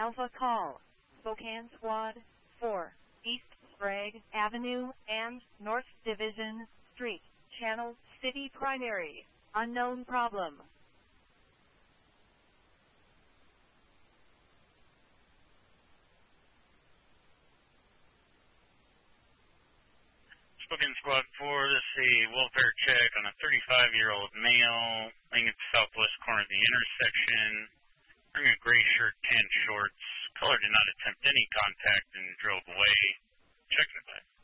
Alpha call. Spokane Squad 4, East Sprague Avenue and North Division Street, Channel City Primary. Unknown problem. Spokane Squad 4, this is a welfare check on a 35-year-old male laying at the southwest corner of the intersection, wearing a gray shirt, tan shorts. Caller did not attempt any contact and drove away. Check the back.